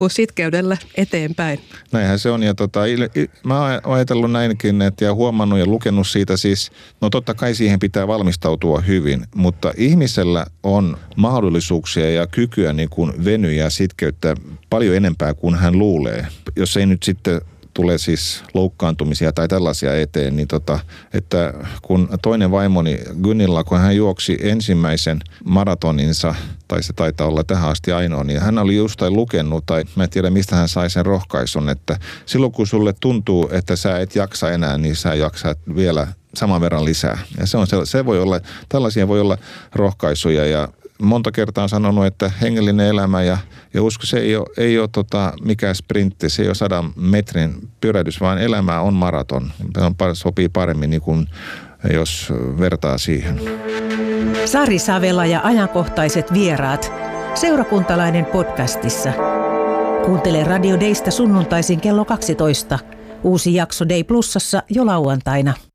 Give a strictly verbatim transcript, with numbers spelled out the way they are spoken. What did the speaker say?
sitkeydellä eteenpäin. Näinhän se on ja tota, mä oon ajatellut näinkin että, ja huomannut ja lukenut siitä siis, no totta kai siihen pitää valmistautua hyvin, mutta ihmisellä on mahdollisuuksia ja kykyä niin kuin venyä ja sitkeyttä paljon enempää kuin hän luulee. Jos ei nyt sitten tulee siis loukkaantumisia tai tällaisia eteen, niin tota, että kun toinen vaimoni Gunilla, kun hän juoksi ensimmäisen maratoninsa, tai se taitaa olla tähän asti ainoa, niin hän oli jostain lukenut, tai mä en tiedä mistä hän sai sen rohkaisun, että silloin kun sulle tuntuu, että sä et jaksa enää, niin sä jaksat vielä saman verran lisää. Ja se on se, se voi olla, tällaisia voi olla rohkaisuja ja monta kertaa on sanonut, että hengellinen elämä ja, ja usko, se ei ole, ei ole tota, mikään sprintti, se ei ole sadan metrin pyrähdys, vaan elämä on maraton. Se sopii paremmin, niin kuin, jos vertaa siihen. Sari Savela ja ajankohtaiset vieraat. Seurakuntalainen podcastissa. Kuuntele Radio Daysta sunnuntaisin kello kaksitoista. Uusi jakso Day Plusassa jo lauantaina.